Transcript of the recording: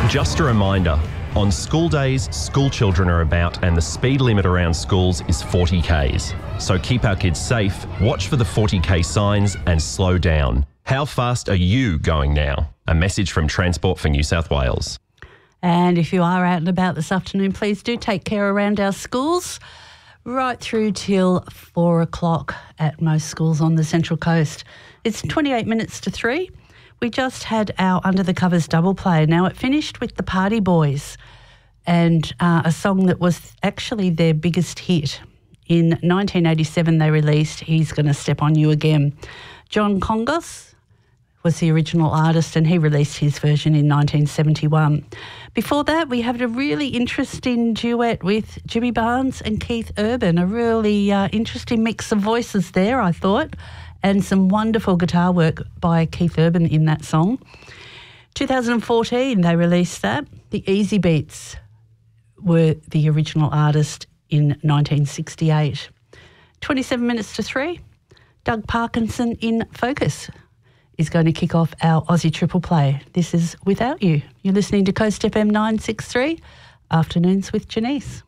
Just a reminder, on school days, school children are about and the speed limit around schools is 40 Ks. So keep our kids safe, watch for the 40 K signs and slow down. How fast are you going now? A message from Transport for New South Wales. And if you are out and about this afternoon, please do take care around our schools right through till 4 o'clock at most schools on the Central Coast. It's 28 minutes to 3. We just had our Under the Covers double play. Now, it finished with the Party Boys and a song that was actually their biggest hit. In 1987, they released He's Gonna Step on You Again. John Congos was the original artist and he released his version in 1971. Before that, we had a really interesting duet with Jimmy Barnes and Keith Urban, a really interesting mix of voices there, I thought, and some wonderful guitar work by Keith Urban in that song. 2014, they released that. The Easy Beats were the original artist in 1968. 27 minutes to 3, Doug Parkinson in Focus is going to kick off our Aussie Triple Play. This is Without You. You're listening to Coast FM 963, Afternoons with Janice.